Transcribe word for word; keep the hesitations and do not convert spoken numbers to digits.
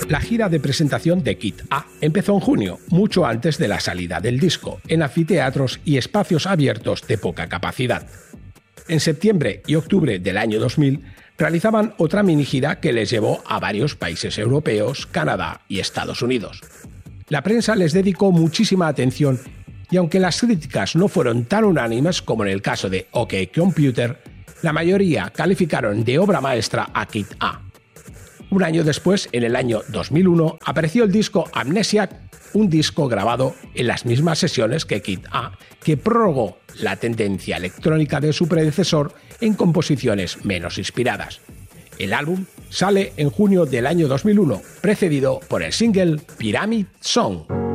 La gira de presentación de Kid A empezó en junio, mucho antes de la salida del disco, en anfiteatros y espacios abiertos de poca capacidad. En septiembre y octubre del año dos mil realizaban otra mini gira que les llevó a varios países europeos, Canadá y Estados Unidos. La prensa les dedicó muchísima atención y aunque las críticas no fueron tan unánimes como en el caso de OK Computer, la mayoría calificaron de obra maestra a Kid A. Un año después, en el año dos mil uno, apareció el disco Amnesiac, un disco grabado en las mismas sesiones que Kid A, que prorrogó la tendencia electrónica de su predecesor en composiciones menos inspiradas. El álbum sale en junio del año dos mil uno, precedido por el single Pyramid Song.